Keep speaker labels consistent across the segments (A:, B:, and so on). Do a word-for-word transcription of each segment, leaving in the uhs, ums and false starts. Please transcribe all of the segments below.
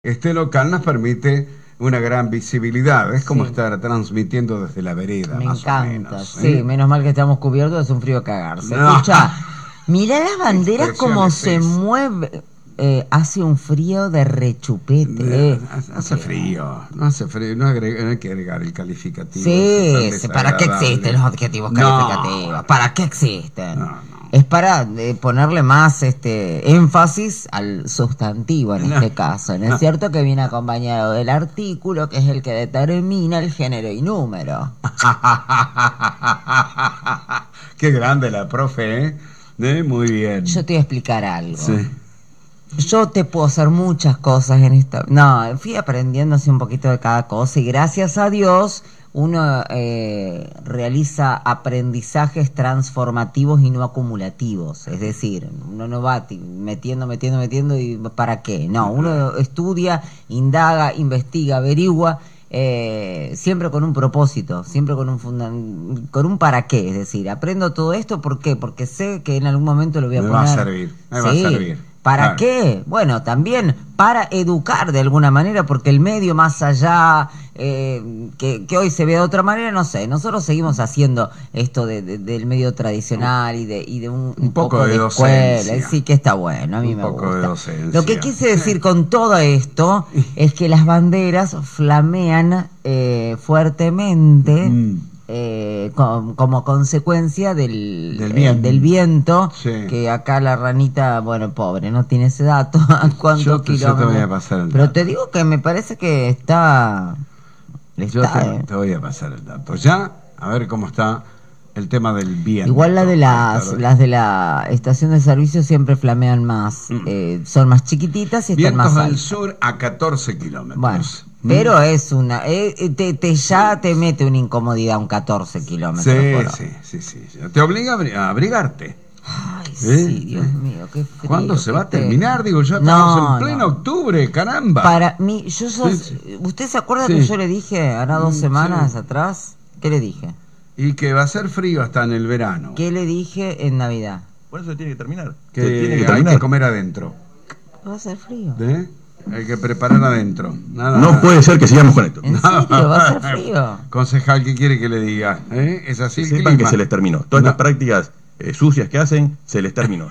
A: Este local nos permite una gran visibilidad, es como
B: Sí.
A: estar transmitiendo desde la vereda,
B: Me
A: más
B: encanta,
A: o menos.
B: sí,
A: ¿eh?
B: menos mal que estamos cubiertos, es un frío cagarse.
A: No.
B: Escucha, mirá las banderas como
A: Expresiones
B: se
A: es.
B: mueve, eh, hace un frío de rechupete, eh.
A: Hace- Hace frío, no hace frío, no, agrega- no hay que agregar el calificativo.
B: Sí,
A: ese tan
B: sí, ¿para qué
A: desagradable.
B: existen los adjetivos
A: No,
B: calificativos? ¿Para qué existen?
A: No, no.
B: Es para eh, ponerle más este énfasis al sustantivo en
A: No.
B: este caso. ¿No es cierto que viene acompañado del artículo, que es el que determina el género y número?
A: Qué grande la profe, ¿eh? ¿Eh? Muy bien.
B: Yo te voy a explicar algo.
A: Sí.
B: Yo te puedo hacer muchas cosas en esta... No, fui aprendiendo así un poquito de cada cosa y gracias a Dios uno eh, realiza aprendizajes transformativos y no acumulativos. Es decir, uno no va ti- metiendo, metiendo, metiendo y ¿para qué? No, uno estudia, indaga, investiga, averigua, eh, siempre con un propósito, siempre con un funda- con un para qué. Es decir, aprendo todo esto, ¿por qué? Porque sé que en algún momento lo voy a
A: Me
B: poner...
A: va a servir, me va a
B: Sí.
A: servir.
B: ¿Para
A: Claro.
B: qué? Bueno, también para educar de alguna manera, porque el medio más allá, eh, que, que hoy se ve de otra manera, no sé. Nosotros seguimos haciendo esto de, de- del medio tradicional y de, y de un,
A: Un poco de
B: escuela.
A: docencia.
B: Sí, que está bueno, a mí
A: Un
B: me
A: poco
B: gusta.
A: de docencia.
B: Lo que quise decir con todo esto es que las banderas flamean eh, fuertemente.
A: Mm.
B: Eh, com- como consecuencia del,
A: Del
B: eh,
A: viento.
B: del viento,
A: Sí.
B: que acá la ranita, bueno, pobre, no tiene ese dato, a cuántos
A: Yo te- yo te
B: kilómetros.
A: voy a pasar el
B: Pero
A: dato.
B: te digo que me parece que está...
A: Yo
B: está,
A: te,
B: eh.
A: te voy a pasar el dato. Ya, a ver cómo está el tema del viento.
B: Igual la de las,
A: Claro.
B: las de la estación de servicio siempre flamean más,
A: Mm.
B: eh, son más chiquititas y están
A: Vientos
B: más
A: del
B: altas.
A: sur a catorce kilómetros.
B: Bueno,
A: ¿Mm?
B: pero es una... eh, eh, te, te- ya te mete una incomodidad un catorce kilómetros
A: Sí,
B: por hora.
A: sí, sí, sí. Te obliga a abri- a abrigarte.
B: Ay,
A: ¿Eh?
B: sí, Dios mío, qué frío.
A: ¿Cuándo se
B: qué
A: va a
B: pena.
A: terminar? Digo, ya estamos
B: No,
A: en pleno
B: no.
A: octubre, caramba.
B: Para mí, yo sos-
A: Sí, sí.
B: ¿usted se acuerda
A: Sí.
B: que yo le dije hará dos
A: Mm,
B: semanas
A: sí.
B: atrás? ¿Qué le dije?
A: Y que va a ser frío hasta en el verano.
B: ¿Qué le dije en Navidad?
C: Por eso tiene que terminar.
A: Que
C: Se tiene que
A: hay
C: terminar.
A: que comer adentro.
B: Va a ser frío.
A: ¿Eh? Hay que preparar adentro. Nada,
C: No
A: nada.
C: puede ser que sigamos con esto.
B: ¿En serio? Va a ser frío.
A: Concejal, ¿qué quiere que le diga? ¿Eh? ¿Es así el
C: Sepan que
A: clima?
C: se les terminó. Todas
A: No.
C: estas prácticas eh, sucias que hacen, se les terminó.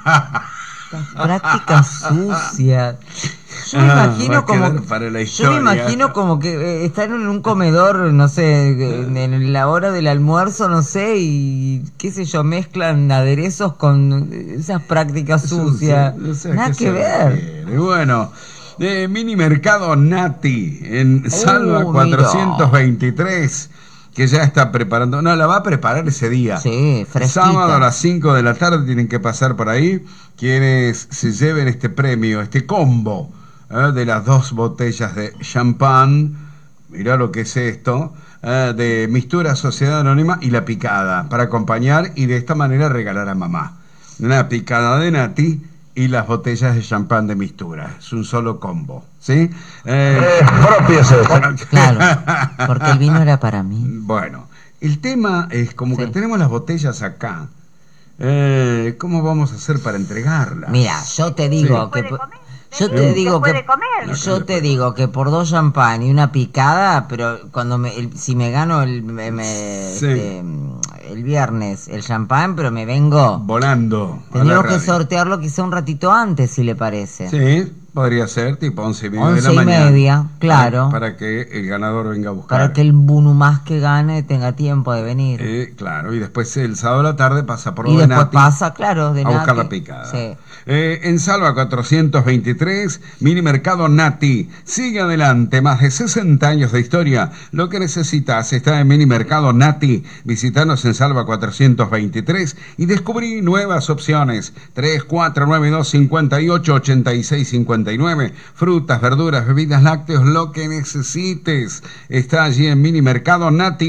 B: Las prácticas sucias. Yo me
A: Ah, va
B: imagino
A: a
B: como
A: quedar para la
B: yo me
A: historia.
B: imagino como que eh, están en un comedor, no sé, en, en la hora del almuerzo, no sé, y qué sé yo, mezclan aderezos con esas prácticas sucias.
A: No sé a
B: Nada
A: qué
B: que
A: se
B: ver.
A: refiere. Bueno, de mini mercado Nati en Salva
B: Uh,
A: cuatrocientos veintitrés, que ya está preparando. No, la va a preparar ese día.
B: Sí, fresquita.
A: Sábado a las cinco de la tarde tienen que pasar por ahí quienes se lleven este premio, este combo ¿eh? de las dos botellas de champán. Mirá lo que es esto. eh, de Mistura Sociedad Anónima y La Picada, para acompañar y de esta manera regalar a mamá. Una picada de Nati y las botellas de champán de Mistura. Es un solo combo, ¿sí? Eh,
B: Claro, porque el vino era para mí.
A: Bueno, el tema es como
B: Sí.
A: que tenemos las botellas acá. Eh, ¿Cómo vamos a hacer para entregarlas?
B: Mira, yo te digo
A: Sí.
B: que
D: ¿Puede comer?
B: yo
A: Sí.
B: te digo
D: ¿Se puede
B: que
D: comer?
B: yo te digo que por dos champán y una picada, pero cuando me el- si me gano el me- me-
A: Sí.
B: este, el viernes el champán, pero me vengo.
A: Volando. a la
B: Tenemos que
A: radio.
B: sortearlo quizá un ratito antes, si le parece.
A: Sí, podría ser tipo once y media de
B: Once
A: la
B: y
A: mañana.
B: media, claro.
A: Para, para que el ganador venga a buscar.
B: Para que el Bunu más que gane tenga tiempo de venir.
A: Eh, claro, y después el sábado a la tarde pasa por
B: y
A: lo de
B: después
A: Nati
B: pasa, claro, de
A: a buscar
B: Nati.
A: la picada.
B: Sí.
A: Eh, en Salva cuatrocientos veintitrés, Mini Mercado Nati. Sigue adelante, más de sesenta años de historia. Lo que necesitas está en Mini Mercado Nati. Visítanos en Salva cuatrocientos veintitrés y descubrí nuevas opciones. tres cuatro nueve dos cinco ocho ocho seis cinco nueve. Frutas, verduras, bebidas lácteos, lo que necesites. Está allí en Mini Mercado Nati.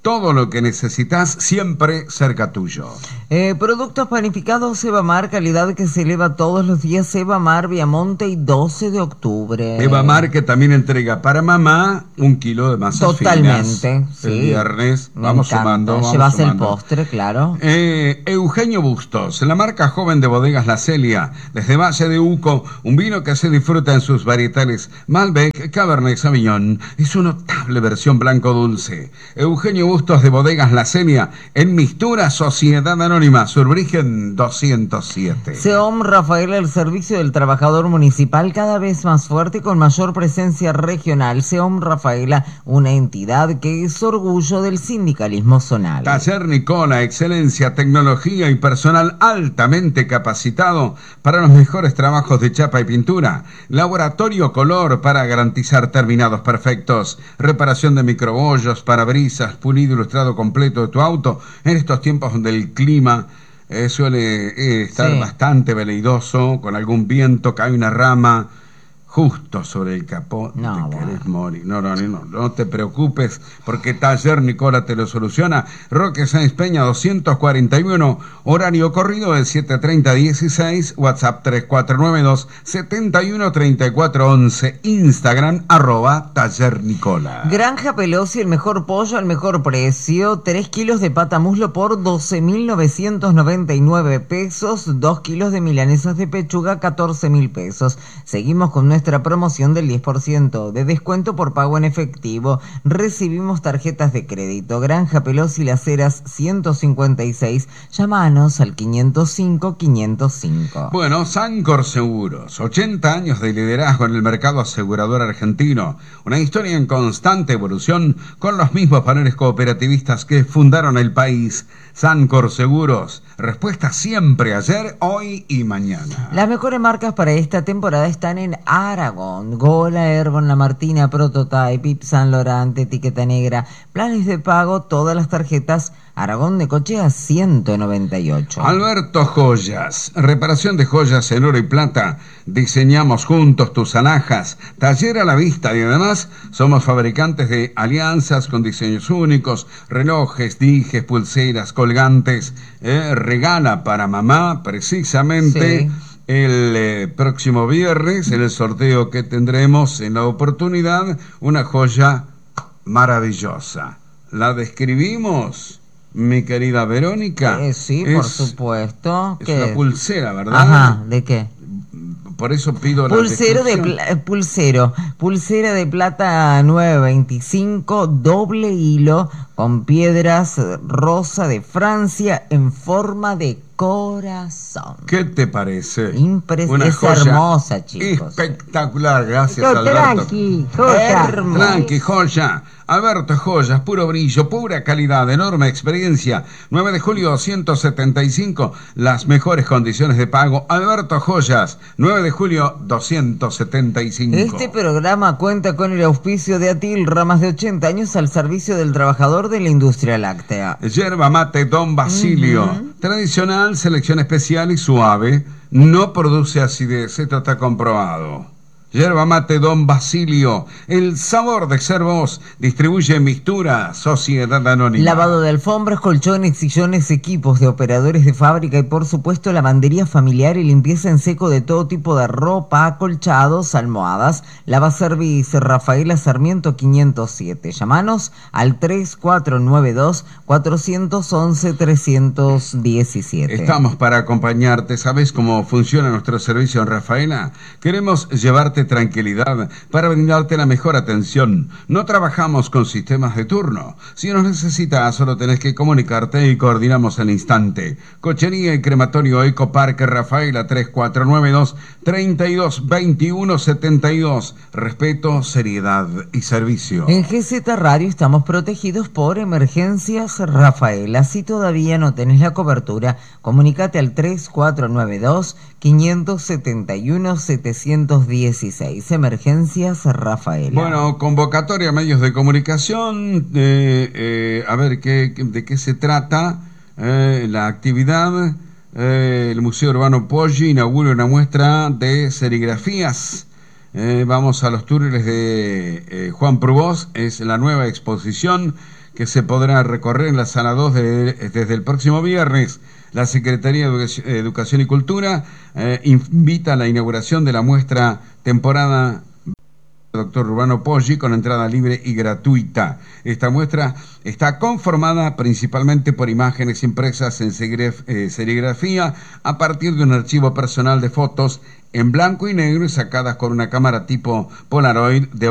A: Todo lo que necesitas siempre cerca tuyo.
B: Eh, productos panificados Sebamar, calidad que se eleva todos los días. Sebamar, Viamonte y doce de octubre.
A: Evamar, que también entrega para mamá un kilo de masas
B: Totalmente,
A: finas.
B: sí.
A: El viernes,
B: Me
A: vamos
B: encanta.
A: sumando. Vamos
B: Llevas el
A: sumando.
B: postre, claro.
A: Eh, Eugenio Bustos, la marca joven de bodegas La Celia, desde Valle de Uco, un vino que se disfruta en sus varietales Malbec, Cabernet Sauvignon y su notable versión blanco dulce. Eugenio Bustos de bodegas La Celia, en Mistura Sociedad Anónima, Surbrigen doscientos siete.
B: SEOM Rafaela, el servicio del trabajador municipal cada vez más fuerte y con mayor presencia regional. SEOM Rafaela, una entidad que es orgullo del sindicalismo zonal.
A: Taller Nicola, excelencia, tecnología y personal altamente capacitado para los mejores trabajos de chapa y pintura. Laboratorio Color para garantizar terminados perfectos. Reparación de microbollos, parabrisas, pulido ilustrado completo de tu auto en estos tiempos donde el clima eh, suele eh, estar
B: Sí.
A: bastante veleidoso, con algún viento, cae una rama justo sobre el capó.
B: No,
A: te querés
B: bueno.
A: morir. No, no, no, no te preocupes, porque Taller Nicola te lo soluciona. Roque Sáenz Peña doscientos cuarenta y uno, horario corrido del siete treinta dieciséis, WhatsApp tres cuatro nueve dos, setenta y uno treinta y cuatro once, Instagram arroba Taller Nicola.
B: Granja Pelosi, el mejor pollo al mejor precio. tres kilos de pata muslo por doce mil novecientos noventa y nueve pesos. dos kilos de milanesas de pechuga, catorce mil pesos. Seguimos con nuestra promoción del diez por ciento de descuento por pago en efectivo. Recibimos tarjetas de crédito. Granja Pelosi, Las Heras ciento cincuenta y seis. Llámanos al quinientos cinco quinientos cinco.
A: Bueno, Sancor Seguros, ochenta años de liderazgo en el mercado asegurador argentino, una historia en constante evolución con los mismos valores cooperativistas que fundaron el país. Sancor Seguros, respuesta siempre ayer, hoy y mañana.
B: Las mejores marcas para esta temporada están en Aragón: Gola, Herbon, La Martina, Prototype, Yves Saint Laurent, Etiqueta Negra. Planes de pago, todas las tarjetas. Aragón de Coche a ciento noventa y ocho.
A: Alberto Joyas, reparación de joyas en oro y plata. Diseñamos juntos tus alhajas, taller a la vista y además somos fabricantes de alianzas con diseños únicos, relojes, dijes, pulseras, colgantes. Eh, regala para mamá precisamente.
B: Sí.
A: El eh, próximo viernes, en el sorteo que tendremos en la oportunidad, una joya maravillosa. ¿La describimos, mi querida Verónica?
B: Eh, sí,
A: Es-
B: por supuesto.
A: Es
B: ¿Qué?
A: una pulsera, ¿verdad?
B: Ajá, ¿de qué?
A: Por eso pido la
B: Pulsero de
A: descripción.
B: pla- eh, pulsero, pulsera de plata nueve veinticinco, doble hilo con piedras eh, rosa de Francia en forma de corazón.
A: ¿Qué te parece?
B: Impres-
A: Una
B: es
A: joya
B: hermosa, chicos.
A: espectacular, gracias,
D: Yo,
A: Alberto.
D: tranqui, joya.
B: Hermoso.
A: Tranqui, joya. Alberto Joyas, puro brillo, pura calidad, enorme experiencia. nueve de julio ciento setenta y cinco, las mejores condiciones de pago. Alberto Joyas, nueve de julio doscientos setenta y cinco.
B: Este programa cuenta con el auspicio de Atilra, más de ochenta años al servicio del trabajador de la industria láctea.
A: Yerba mate Don Basilio,
B: Ujú.
A: tradicional, selección especial y suave, no produce acidez, esto está comprobado. Yerba mate Don Basilio, el sabor de ser vos, distribuye Mistura, Sociedad Anónima.
B: Lavado de alfombras, colchones, sillones, equipos de operadores de fábrica y por supuesto lavandería familiar y limpieza en seco de todo tipo de ropa, acolchados, almohadas. Lavaservice Rafaela Sarmiento quinientos siete. Llámanos al tres cuatro nueve dos, cuatro once, tres uno siete.
A: Estamos para acompañarte. ¿Sabes cómo funciona nuestro servicio en Rafaela? Queremos llevarte tranquilidad para brindarte la mejor atención. No trabajamos con sistemas de turno. Si nos necesitas, solo tenés que comunicarte y coordinamos al instante. Cochería y crematorio Ecoparque Rafaela, tres cuatro nueve dos, tres dos dos uno siete dos. Respeto, seriedad y servicio.
B: En G Z Radio estamos protegidos por Emergencias Rafaela. Si todavía no tenés la cobertura, comunícate al tres cuatro nueve dos, cinco siete uno, siete uno seis. Emergencias Rafaela.
A: Bueno, convocatoria a medios de comunicación, eh, eh, a ver qué, qué- de qué se trata eh, la actividad. Eh, el Museo Urbano Poggi inaugura una muestra de serigrafías Eh, vamos a los túneles de eh, Juan Prubós, es la nueva exposición que se podrá recorrer en la Sala dos de, desde el próximo viernes. La Secretaría de Educación, Educación y Cultura eh, invita a la inauguración de la muestra temporada Doctor Urbano Poggi con entrada libre y gratuita. Esta muestra está conformada principalmente por imágenes impresas en serigrafía a partir de un archivo personal de fotos en blanco y negro y sacadas con una cámara tipo Polaroid de